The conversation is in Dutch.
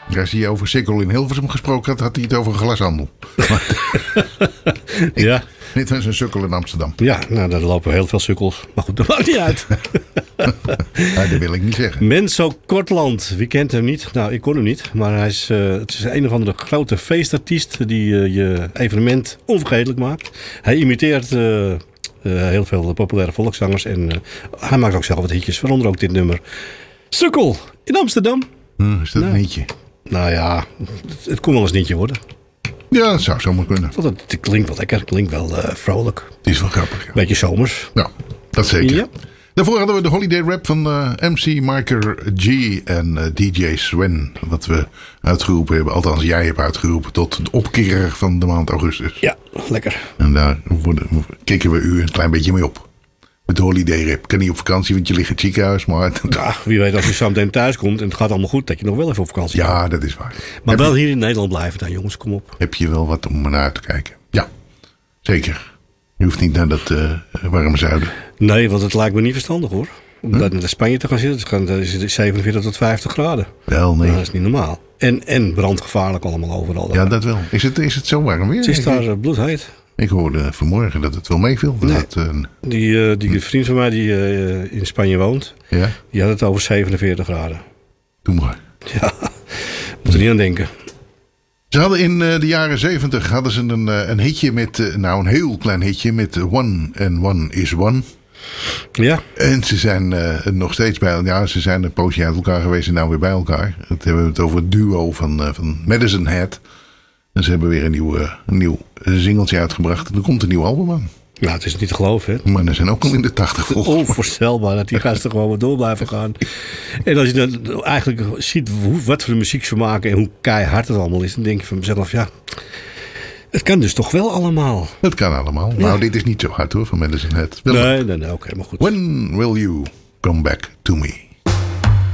Als hij over Sikkel in Hilversum gesproken had, had hij het over een glashandel. Ja. Dit was een sukkel in Amsterdam. Ja, nou, daar lopen heel veel sukkels. Maar goed, dat maakt niet uit. Ja, dat wil ik niet zeggen. Menzo Kortland, wie kent hem niet? Nou, ik kon hem niet. Maar hij is, het is een of andere grote feestartiest die je evenement onvergetelijk maakt. Hij imiteert heel veel populaire volkszangers. En hij maakt ook zelf wat hitjes, waaronder ook dit nummer. Sukkel in Amsterdam. Is dat een nietje? Nou ja, het kon wel eens nietje worden. Ja, dat zou zomaar kunnen. Want het klinkt wel lekker, het klinkt wel vrolijk. Het is wel grappig. Ja. Beetje zomers. Ja, dat zeker. Ja. Daarvoor hadden we de Holiday Rap van MC Marker G en DJ Sven. Wat we uitgeroepen hebben, althans jij hebt uitgeroepen, tot de opkerer van de maand augustus. Ja, lekker. En daar kicken we u een klein beetje mee op. Met de Holiday Rap. Kan niet op vakantie, want je ligt in het ziekenhuis. Maar Ja, wie weet als je zo meteen thuis komt en het gaat allemaal goed, dat je nog wel even op vakantie gaat. ja, dat is waar. Maar wel hier in Nederland blijven dan, jongens, kom op. Heb je wel wat om naar uit te kijken. Ja, zeker. Je hoeft niet naar dat warme zuiden. Nee, want het lijkt me niet verstandig hoor. Om naar Spanje te gaan zitten, dan is het 47 tot 50 graden. Wel, nee. Nou, dat is niet normaal. En brandgevaarlijk allemaal overal. Ja, dat wel. Is het zo warm weer? Het is daar bloedheet. Ik hoorde vanmorgen dat het wel meeviel. Nee. Die vriend van mij die in Spanje woont, Ja, die had het over 47 graden. doe maar. Ja, moet er niet aan denken. Ze hadden in de jaren 70 hadden ze een hitje met, een heel klein hitje met One and One is One. Ja, En ze zijn nog steeds ze zijn een poosje uit elkaar geweest en nou weer bij elkaar. Dat hebben we het over het duo van Madison Head. En ze hebben weer een nieuw singeltje uitgebracht. En er komt een nieuw album aan. nou, het is niet te geloven, hè. Maar ze zijn ook al in de 80 volgens mij. Onvoorstelbaar dat die gasten gewoon weer door blijven gaan. En als je dan eigenlijk ziet wat voor muziek ze maken en hoe keihard het allemaal is, dan denk je van mezelf, ja, het kan dus toch wel allemaal. Dat kan allemaal. Ja. Nou, dit is niet zo hard hoor, van Madison Head. Nee, oké, maar goed. When will you come back to me?